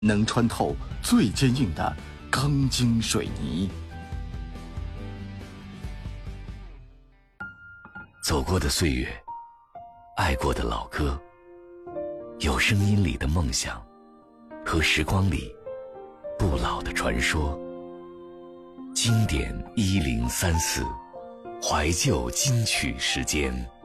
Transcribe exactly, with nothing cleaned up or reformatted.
能穿透最坚硬的钢筋水泥。 走过的岁月，爱过的老歌，有声音里的梦想，和时光里不老的传说。经典一零三四，怀旧金曲时间。